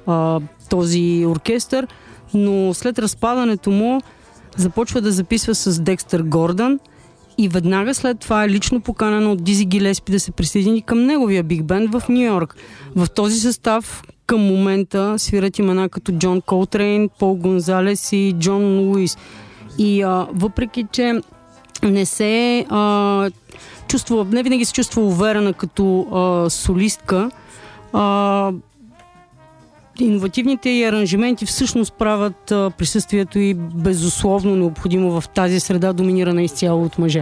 този оркестър, но след разпадането му започва да записва с Декстър Гордън и веднага след това е лично поканена от Дизи Гилеспи да се присъедини към неговия биг бенд в Ню Йорк. В този състав към момента свират имена като Джон Колтрейн, Пол Гонзалес и Джон Луис. И въпреки, че не се чувства, не винаги се чувства уверена като солистка, иновативните и аранжименти всъщност правят присъствието и безусловно необходимо в тази среда, доминирана изцяло от мъже.